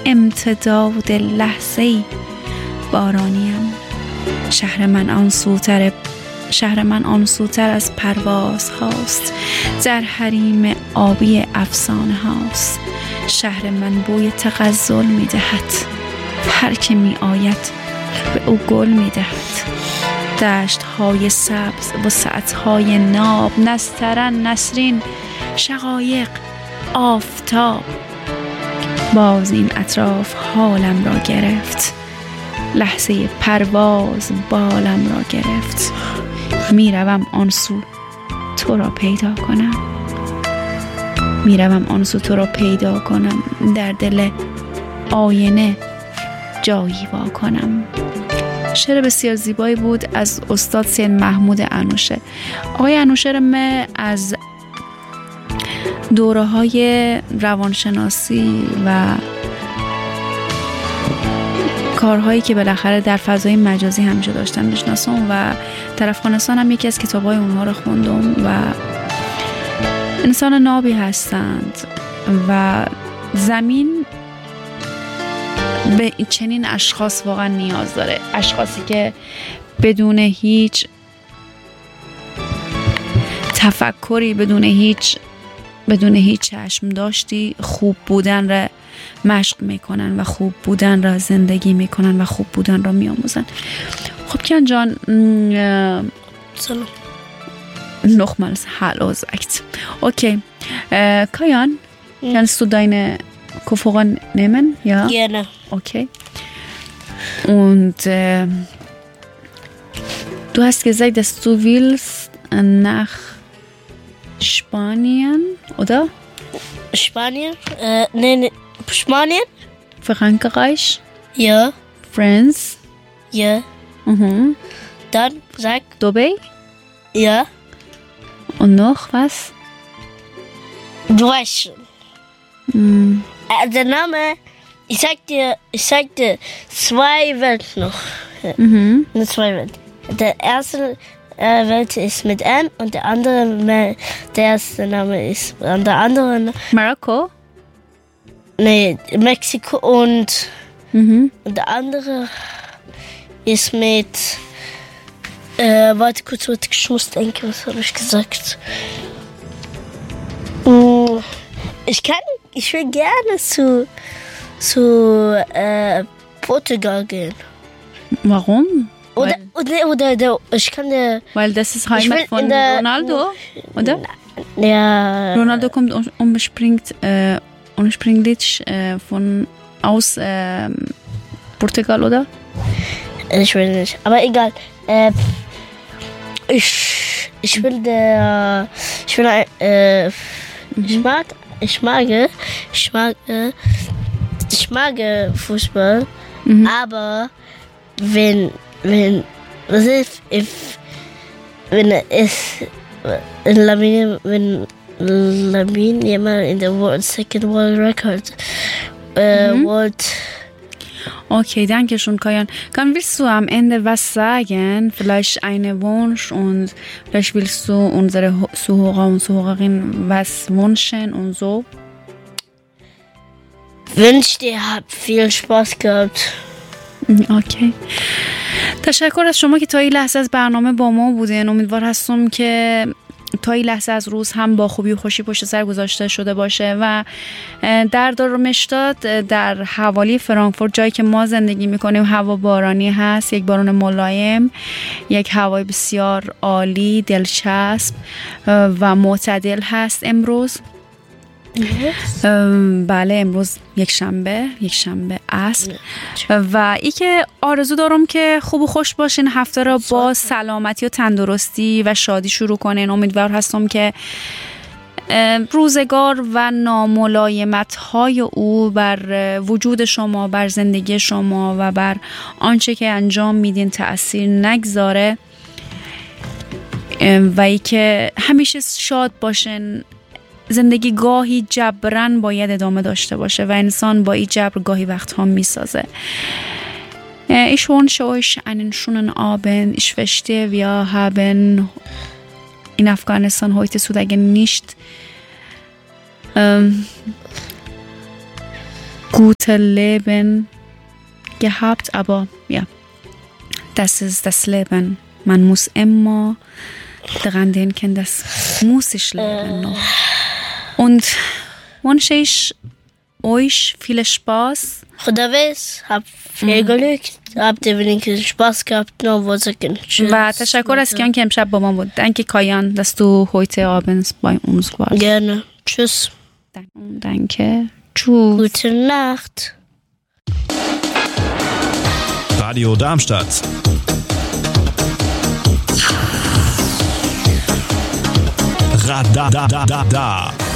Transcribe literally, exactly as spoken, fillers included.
امتداد لحظه‌ای بارانیم. شهر من آن سوتر شهر من آن سوتر از پرواز هاست، در حریم آبی افسانه هاست. شهر من بوی تغزل می دهد، هر که می آید به او گل می دهد. دشت های سبز و ساعت های ناب، نسترن، نسرین، شقایق، آفتاب. باز این اطراف حالم را گرفت، لحظه پرواز بالم را گرفت. میروم آن سو تو را پیدا کنم، میروم آن سو تو را پیدا کنم، در دل آینه جایی وا کنم. شعر بسیار زیبایی بود از استاد سید محمود انوشه. آقای انوشه ما از دوره های روانشناسی و کارهایی که بالاخره در فضای مجازی همیشه داشتن میشناسم و در افغانستان هم یکی از کتابای اونها رو خوندم و انسان نابی هستند و زمین به چنین اشخاص واقعا نیاز داره. اشخاصی که بدون هیچ تفکری، بدون هیچ بدون هیچ چشم داشتی خوب بودن را مشق میکنن و خوب بودن را زندگی میکنن و خوب بودن را میآموزن. خب کیان جان, سلام. Nochmals hallo sagt. Okay. Äh, Kajan, hm. kannst du deine Kopfhörer nehmen? Ja. Gerne. Okay. Und äh, du hast gesagt, dass du willst nach Spanien, oder? Spanien? Äh, nee, nee. Spanien? Frankreich? Ja. France? Ja. Mhm. Dann sag. Dubai? Ja. Und noch was? Du weißt schon. Mhm. Äh, der Name, ich sag dir, ich sag dir zwei Welten noch. Mhm. Nur zwei Welten. Der erste äh, Welt ist mit M und der andere, der erste Name ist, und der andere. Marokko? Nee, Mexiko und, mhm. und der andere ist mit, äh, warte kurz, warte, ich muss denken, was habe ich gesagt? Ich kann, ich will gerne zu, zu äh, Portugal gehen. Warum? Oder, oder, oder, oder, ich kann der... Weil das ist Heimat von der, Ronaldo, oder? Ja. Ronaldo kommt ursprünglich äh, ursprünglich äh, von aus äh, Portugal, oder? Ich will nicht, aber egal. Äh, ich, ich will der... Ich will... Äh, mhm. Ich mag... Ich mag... Ich mag... Ich mag Fußball, mhm. aber wenn... Wenn, was ist, if, wenn es, in Lamine, wenn Lamine jemand in der World, Second World Record, äh, mhm. World. Okay, danke schön, Kajan. Kann willst du am Ende was sagen? Vielleicht einen Wunsch und vielleicht willst du unsere Zuhörer und Zuhörerinnen was wünschen und so? Wünsche dir, habt viel Spaß gehabt. اوکی. تشکر از شما که تا این لحظه از برنامه با ما بودین. امیدوار هستم که تا این لحظه از روز هم با خوبی و خوشی پشت سر گذاشته شده باشه و در دارمشتات در حوالی فرانکفورت جایی که ما زندگی میکنیم هوا بارانی هست، یک باران ملایم، یک هوای بسیار عالی، دلچسب و معتدل هست امروز. بله امروز یک شنبه یک شنبه عصر و ای که آرزو دارم که خوب و خوش باشین، هفته را با سلامتی و تندرستی و شادی شروع کنین. امیدوار هستم که روزگار و ناملایمت های او بر وجود شما، بر زندگی شما و بر آنچه که انجام میدین تأثیر نگذاره و ای که همیشه شاد باشین. زندگی گاهی جبران باید ادامه داشته باشه و انسان با این جبر گاهی وقتها میسازه. Ich wünsche euch einen schönen Abend. Ich verstehe, wir haben in Afghanistan heute sozusagen nicht ähm, gute Leben gehabt, aber ja, das ist das Leben. Man muss immer daran denken, das muss ich leben noch. Und wünsche ich euch viel Spaß. خدا weiß, hab viel Glück. Habt ihr wenigstens Spaß gehabt? No, و تشکر از کیان که امشب با ما بود. Danke Kajan, dass du heute Abend bei uns warst. Gerne. Tschüss. Danke. Tschüss. Gute Nacht. Radio Darmstadt. Radadadada.